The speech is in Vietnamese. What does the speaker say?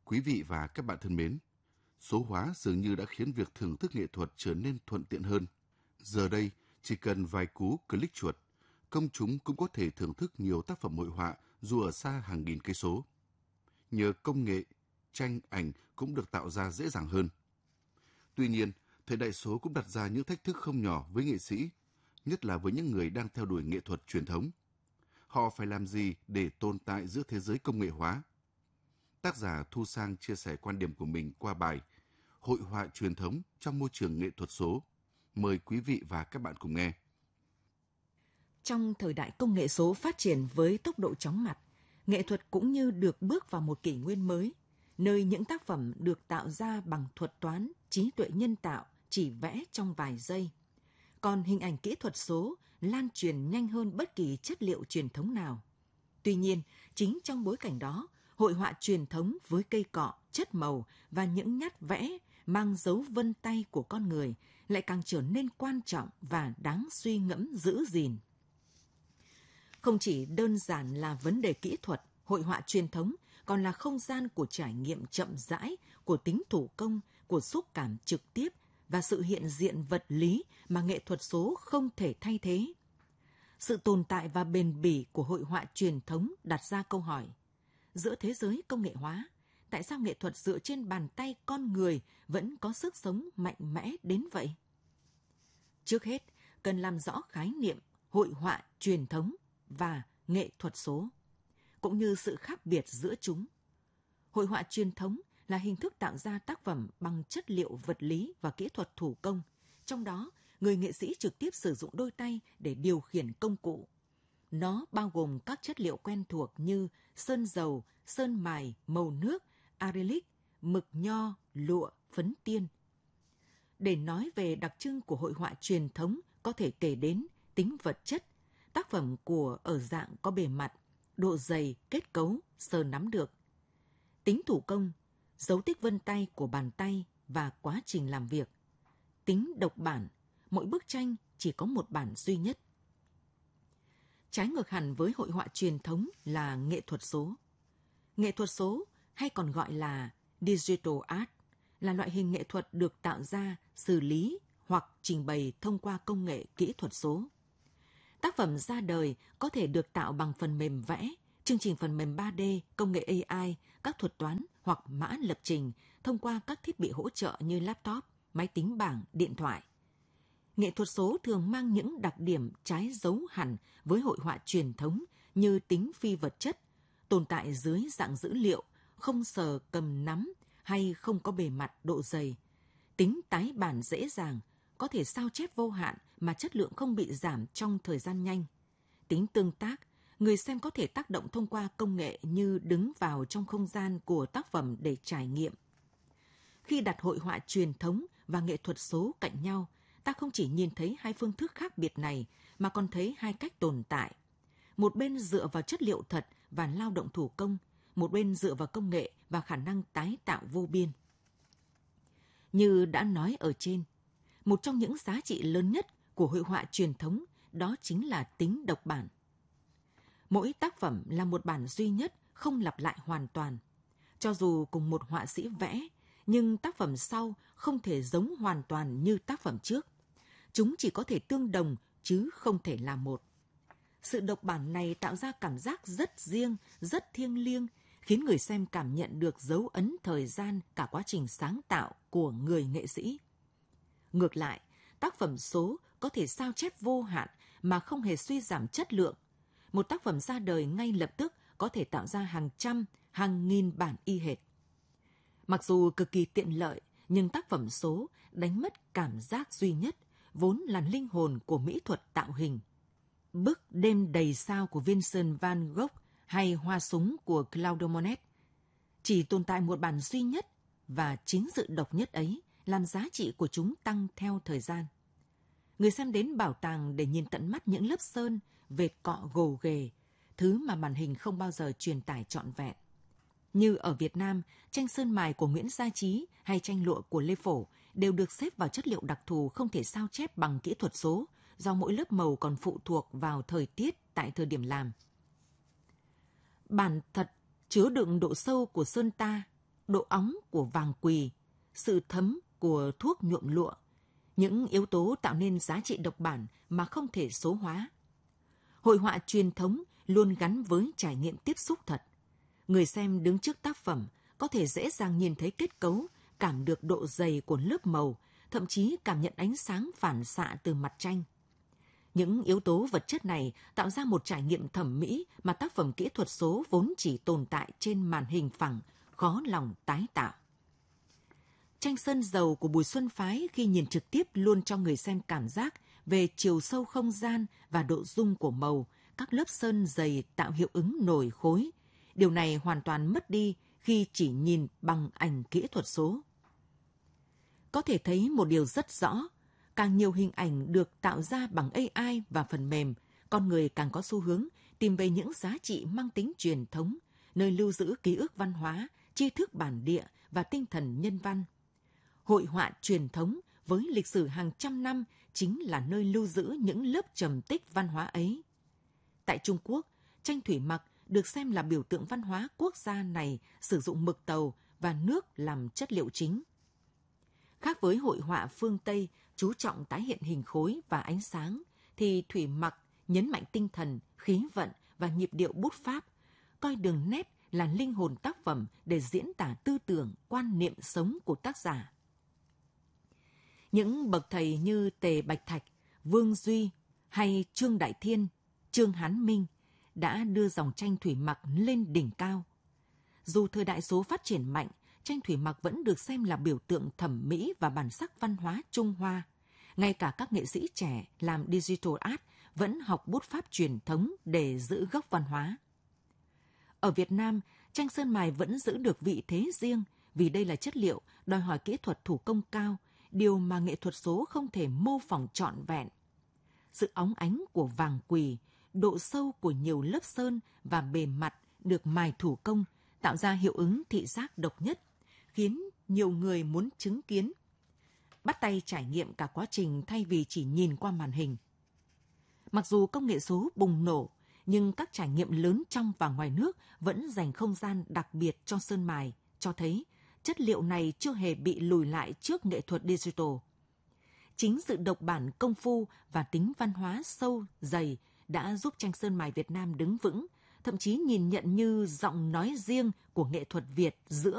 Quý vị và các bạn thân mến, số hóa dường như đã khiến việc thưởng thức nghệ thuật trở nên thuận tiện hơn. Giờ đây, chỉ cần vài cú click chuột, công chúng cũng có thể thưởng thức nhiều tác phẩm hội họa dù ở xa hàng nghìn cây số. Nhờ công nghệ, tranh, ảnh cũng được tạo ra dễ dàng hơn. Tuy nhiên, thời đại số cũng đặt ra những thách thức không nhỏ với nghệ sĩ, nhất là với những người đang theo đuổi nghệ thuật truyền thống. Họ phải làm gì để tồn tại giữa thế giới công nghệ hóa? Tác giả Thu Sang chia sẻ quan điểm của mình qua bài Hội họa truyền thống trong môi trường nghệ thuật số. Mời quý vị và các bạn cùng nghe. Trong thời đại công nghệ số phát triển với tốc độ chóng mặt, nghệ thuật cũng như được bước vào một kỷ nguyên mới, nơi những tác phẩm được tạo ra bằng thuật toán, trí tuệ nhân tạo chỉ vẽ trong vài giây. Còn hình ảnh kỹ thuật số lan truyền nhanh hơn bất kỳ chất liệu truyền thống nào. Tuy nhiên, chính trong bối cảnh đó, hội họa truyền thống với cây cọ, chất màu và những nhát vẽ mang dấu vân tay của con người lại càng trở nên quan trọng và đáng suy ngẫm giữ gìn. Không chỉ đơn giản là vấn đề kỹ thuật, hội họa truyền thống còn là không gian của trải nghiệm chậm rãi, của tính thủ công, của xúc cảm trực tiếp và sự hiện diện vật lý mà nghệ thuật số không thể thay thế. Sự tồn tại và bền bỉ của hội họa truyền thống đặt ra câu hỏi: giữa thế giới công nghệ hóa, tại sao nghệ thuật dựa trên bàn tay con người vẫn có sức sống mạnh mẽ đến vậy? Trước hết, cần làm rõ khái niệm hội họa truyền thống và nghệ thuật số, cũng như sự khác biệt giữa chúng. Hội họa truyền thống là hình thức tạo ra tác phẩm bằng chất liệu vật lý và kỹ thuật thủ công, trong đó người nghệ sĩ trực tiếp sử dụng đôi tay để điều khiển công cụ. Nó bao gồm các chất liệu quen thuộc như sơn dầu, sơn mài, màu nước, acrylic, mực nho, lụa, phấn tiên. Để nói về đặc trưng của hội họa truyền thống, có thể kể đến tính vật chất, tác phẩm của ở dạng có bề mặt, độ dày, kết cấu, sờ nắm được. Tính thủ công, dấu tích vân tay của bàn tay và quá trình làm việc. Tính độc bản, mỗi bức tranh chỉ có một bản duy nhất. Trái ngược hẳn với hội họa truyền thống là nghệ thuật số. Nghệ thuật số, hay còn gọi là digital art, là loại hình nghệ thuật được tạo ra, xử lý hoặc trình bày thông qua công nghệ kỹ thuật số. Tác phẩm ra đời có thể được tạo bằng phần mềm vẽ, chương trình phần mềm 3D, công nghệ AI, các thuật toán hoặc mã lập trình thông qua các thiết bị hỗ trợ như laptop, máy tính bảng, điện thoại. Nghệ thuật số thường mang những đặc điểm trái dấu hẳn với hội họa truyền thống như tính phi vật chất, tồn tại dưới dạng dữ liệu, không sờ cầm nắm hay không có bề mặt độ dày, tính tái bản dễ dàng, có thể sao chép vô hạn mà chất lượng không bị giảm trong thời gian nhanh. Tính tương tác, người xem có thể tác động thông qua công nghệ như đứng vào trong không gian của tác phẩm để trải nghiệm. Khi đặt hội họa truyền thống và nghệ thuật số cạnh nhau, ta không chỉ nhìn thấy hai phương thức khác biệt này mà còn thấy hai cách tồn tại. Một bên dựa vào chất liệu thật và lao động thủ công, một bên dựa vào công nghệ và khả năng tái tạo vô biên. Như đã nói ở trên, một trong những giá trị lớn nhất của hội họa truyền thống đó chính là tính độc bản. Mỗi tác phẩm là một bản duy nhất, không lặp lại hoàn toàn. Cho dù cùng một họa sĩ vẽ, nhưng tác phẩm sau không thể giống hoàn toàn như tác phẩm trước. Chúng chỉ có thể tương đồng chứ không thể là một. Sự độc bản này tạo ra cảm giác rất riêng, rất thiêng liêng, khiến người xem cảm nhận được dấu ấn thời gian cả quá trình sáng tạo của người nghệ sĩ. Ngược lại, tác phẩm số có thể sao chép vô hạn mà không hề suy giảm chất lượng. Một tác phẩm ra đời ngay lập tức có thể tạo ra hàng trăm, hàng nghìn bản y hệt. Mặc dù cực kỳ tiện lợi, nhưng tác phẩm số đánh mất cảm giác duy nhất, vốn là linh hồn của mỹ thuật tạo hình. Bức Đêm đầy sao của Vincent van Gogh hay Hoa súng của Claude Monet chỉ tồn tại một bản duy nhất, và chính sự độc nhất ấy làm giá trị của chúng tăng theo thời gian. Người xem đến bảo tàng để nhìn tận mắt những lớp sơn, vệt cọ gồ ghề, thứ mà màn hình không bao giờ truyền tải trọn vẹn. Như ở Việt Nam, tranh sơn mài của Nguyễn Gia Trí hay tranh lụa của Lê Phổ đều được xếp vào chất liệu đặc thù không thể sao chép bằng kỹ thuật số, do mỗi lớp màu còn phụ thuộc vào thời tiết tại thời điểm làm. Bản thật chứa đựng độ sâu của sơn ta, độ óng của vàng quỳ, sự thấm của thuốc nhuộm lụa, những yếu tố tạo nên giá trị độc bản mà không thể số hóa. Hội họa truyền thống luôn gắn với trải nghiệm tiếp xúc thật. Người xem đứng trước tác phẩm có thể dễ dàng nhìn thấy kết cấu, cảm được độ dày của lớp màu, thậm chí cảm nhận ánh sáng phản xạ từ mặt tranh. Những yếu tố vật chất này tạo ra một trải nghiệm thẩm mỹ mà tác phẩm kỹ thuật số vốn chỉ tồn tại trên màn hình phẳng, khó lòng tái tạo. Tranh sơn dầu của Bùi Xuân Phái khi nhìn trực tiếp luôn cho người xem cảm giác về chiều sâu không gian và độ rung của màu, các lớp sơn dày tạo hiệu ứng nổi khối. Điều này hoàn toàn mất đi khi chỉ nhìn bằng ảnh kỹ thuật số. Có thể thấy một điều rất rõ, càng nhiều hình ảnh được tạo ra bằng AI và phần mềm, con người càng có xu hướng tìm về những giá trị mang tính truyền thống, nơi lưu giữ ký ức văn hóa, tri thức bản địa và tinh thần nhân văn. Hội họa truyền thống với lịch sử hàng trăm năm chính là nơi lưu giữ những lớp trầm tích văn hóa ấy. Tại Trung Quốc, tranh thủy mặc được xem là biểu tượng văn hóa quốc gia này sử dụng mực tàu và nước làm chất liệu chính. Khác với hội họa phương Tây chú trọng tái hiện hình khối và ánh sáng, thì thủy mặc nhấn mạnh tinh thần, khí vận và nhịp điệu bút pháp, coi đường nét là linh hồn tác phẩm để diễn tả tư tưởng, quan niệm sống của tác giả. Những bậc thầy như Tề Bạch Thạch, Vương Duy hay Trương Đại Thiên, Trương Hán Minh đã đưa dòng tranh thủy mặc lên đỉnh cao. Dù thời đại số phát triển mạnh, tranh thủy mặc vẫn được xem là biểu tượng thẩm mỹ và bản sắc văn hóa Trung Hoa. Ngay cả các nghệ sĩ trẻ làm digital art vẫn học bút pháp truyền thống để giữ gốc văn hóa. Ở Việt Nam, tranh sơn mài vẫn giữ được vị thế riêng vì đây là chất liệu đòi hỏi kỹ thuật thủ công cao, điều mà nghệ thuật số không thể mô phỏng trọn vẹn. Sự óng ánh của vàng quỳ, độ sâu của nhiều lớp sơn và bề mặt được mài thủ công tạo ra hiệu ứng thị giác độc nhất, khiến nhiều người muốn chứng kiến, bắt tay trải nghiệm cả quá trình thay vì chỉ nhìn qua màn hình. Mặc dù công nghệ số bùng nổ, nhưng các trải nghiệm lớn trong và ngoài nước vẫn dành không gian đặc biệt cho sơn mài, cho thấy chất liệu này chưa hề bị lùi lại trước nghệ thuật digital. Chính sự độc bản công phu và tính văn hóa sâu, dày đã giúp tranh sơn mài Việt Nam đứng vững, thậm chí nhìn nhận như giọng nói riêng của nghệ thuật Việt giữa